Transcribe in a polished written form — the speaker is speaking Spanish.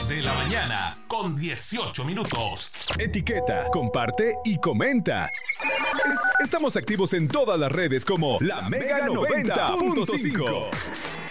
de la mañana con 18 minutos. Etiqueta, comparte y comenta. Estamos activos en todas las redes como La Mega 90.5.